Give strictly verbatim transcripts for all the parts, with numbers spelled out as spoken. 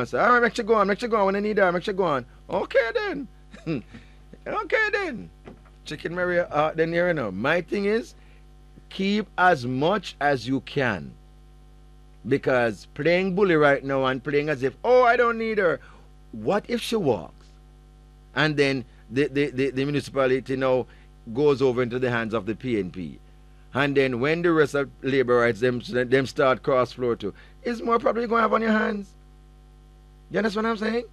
know, say, all right, make sure go on, make sure go on. When I need her, make sure go on. Okay then. Okay then. Chicken Maria, uh, then here, you know. My thing is, keep as much as you can. Because playing bully right now and playing as if, oh, I don't need her. What if she walks? And then the, the, the, the municipality now goes over into the hands of the P N P. And then when the rest of labor rights, them, them start cross floor too, it's more probably going to have on your hands. You understand what I'm saying?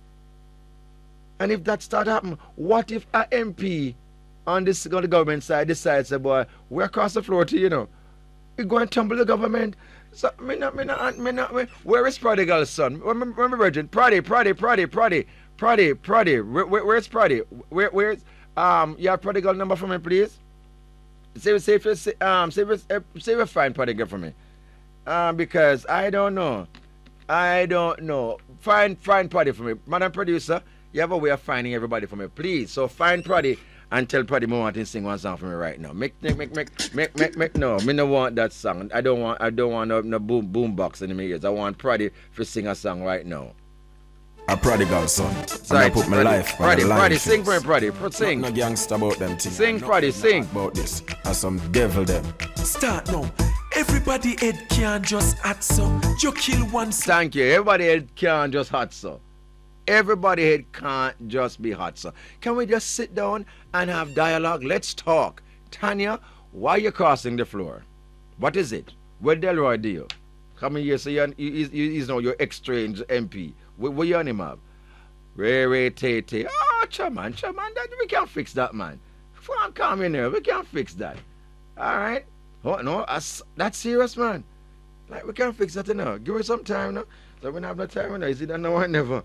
And if that start happening, what if a M P on this on the government side decides, say, boy, we're across the floor to, you know, we go and tumble the government. So, me not, me not, me not, me, where is Prodigal son? Remember, remember Virgin? Prodi, Prodi, Prodi, Prodi, Prodi, Prodi. Where, where, where's Prodi? Where, where's, um, your Prodigal number for me, please? Say, say, say, um, say, say, say, find Prodigal for me. Um, because I don't know. I don't know. Find, find Prodi for me. Madam Producer, you have a way of finding everybody for me, please. So find Prodi and tell Prodi me want to sing one song for me right now. Make, make, make, make, make, make, make. No, me no want that song. I don't want, I don't want no, no boom, boom box in my ears. I want Prodi to sing a song right now. A prodigal son. Sorry, I put my Prodi, life. Prodi, Prodi, sing for me, Prodi. Pro, sing. No, no gangster about them things. Sing, Prodi, sing. About this. As some devil them. Start now. Everybody head can't just act so. You kill one. Thank you. Everybody head can't just hot so. Everybody head can't just be hot so. Can we just sit down and have dialogue? Let's talk. Tanya, why are you crossing the floor? What is it? What Delroy do you? Come here, so you're, he's, he's now your ex-strange M P. What, what you on him have? Ray Ray Tay Tay. Oh, chairman, chairman, that, we can't fix that, man. Come come in here, we can't fix that. All right? Oh, no, that's, that's serious, man. Like, we can't fix that, you know. Give us some time, no? So we don't have no time, you know. Is it that no one never?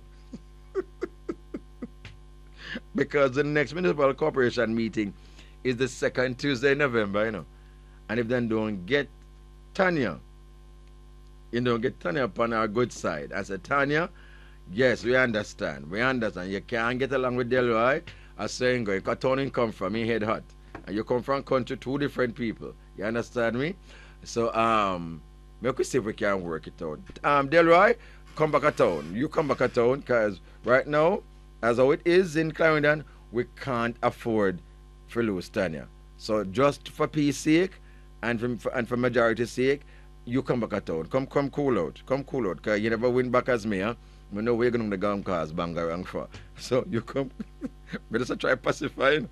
Because the next municipal corporation meeting is the second Tuesday in November, you know. And if they don't get Tanya, you don't get Tanya upon our good side. I said, Tanya, yes, we understand. We understand. You can't get along with Delroy. I saying, going, because Tony come from, he head hot. And you come from country, two different people. You understand me? So, um, make we see if we can work it out. Um, Delroy, come back at town. You come back at town, because right now, as how it is in Clarendon, we can't afford to lose Tanya. So just for peace sake and for, and for majority's sake, you come back at town. Come come cool out. Come cool out. Because you never win back as me, huh? We know we're going to go and cause banger and for. So you come. But just try pacifying.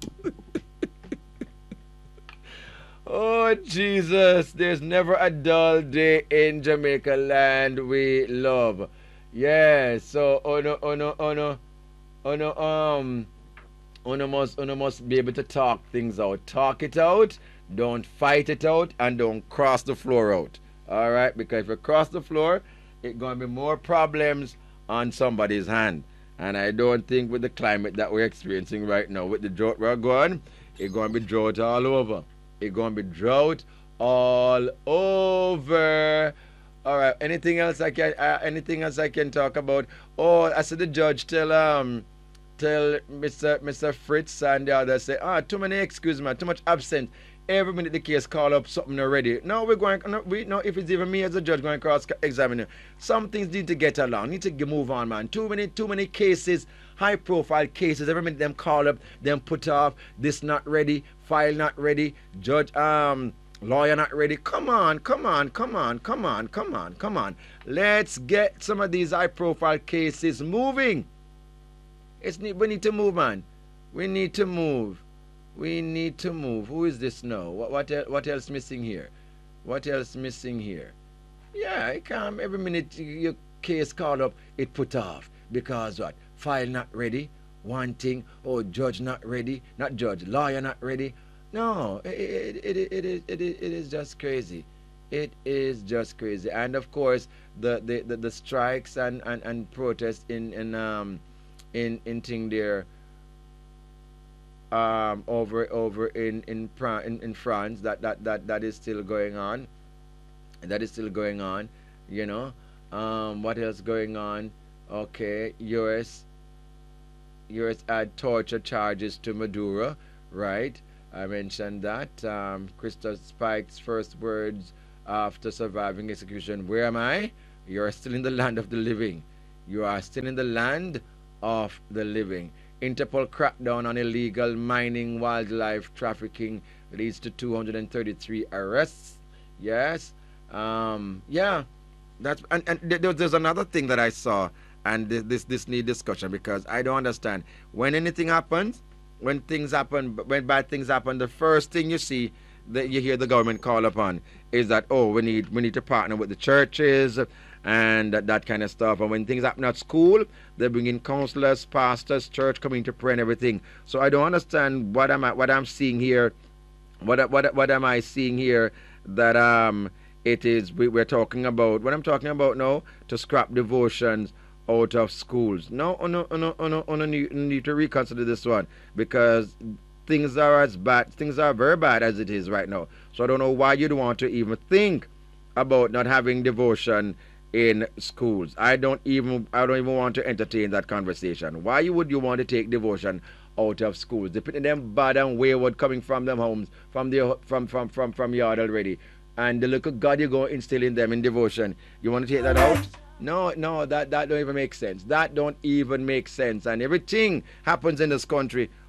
Oh, Jesus. There's never a dull day in Jamaica land we love. Yeah, so, oh no, oh no, oh no. Oh no, um, Uno must, Uno must be able to talk things out. Talk it out, don't fight it out, and don't cross the floor out. Alright? Because if you cross the floor, it's going to be more problems on somebody's hand. And I don't think with the climate that we're experiencing right now, with the drought we're going, it's going to be drought all over. It's going to be drought all over. All right. Anything else I can? Uh, anything else I can talk about? Oh, I said the judge tell um tell Mister Mister Fritz and the others say, ah, too many excuse me, too much absent. Every minute the case call up something already. No, we're going. No, we no. If it's even me as a judge going cross examine you, some things need to get along. Need to move on, man. Too many too many cases, high profile cases. Every minute them call up, them put off. This not ready. File not ready. Judge um. Lawyer not ready. Come on, come on, come on, come on, come on, come on. Let's get some of these high-profile cases moving. It's need, we need to move, man. We need to move. We need to move. Who is this now? What what, el what else missing here? What else missing here? Yeah, it can't. Every minute your case called up, it put off. Because what? File not ready. One thing. Oh, judge not ready. Not judge. Lawyer not ready. No, it, it, it, it, it, it, it is just crazy. It is just crazy. And of course, the, the, the, the strikes and, and, and protests in in um in in thing there um over over in in, in in France that, that, that, that is still going on. That is still going on, you know. Um what else going on? Okay, U S U S add torture charges to Maduro, right? I mentioned that. Um, Krista Spike's first words after surviving execution. Where am I? You're still in the land of the living. You are still in the land of the living. Interpol crackdown on illegal mining, wildlife trafficking leads to two hundred thirty-three arrests. Yes. Um, yeah. That's and, and there's another thing that I saw, and this this, this need discussion because I don't understand. When anything happens, when things happen, when bad things happen, the first thing you see that you hear the government call upon is that, oh, we need we need to partner with the churches and that, that kind of stuff. And when things happen at school, they bring in counselors, pastors, church coming to pray and everything. So I don't understand what am I what I'm seeing here. What what what am I seeing here that um it is we, we're talking about what I'm talking about now to scrap devotions out of schools. No, oh no, oh no, oh no, oh no, need, need to reconsider this one because things are as bad, things are very bad as it is right now. So I don't know why you'd want to even think about not having devotion in schools. I don't even, I don't even want to entertain that conversation. Why would you want to take devotion out of schools? They're putting them bad and wayward coming from them homes, from the from from from from yard already, and the look of God you're going to instill in them in devotion. You want to take that out? No, no, that, that don't even make sense. That don't even make sense. And everything happens in this country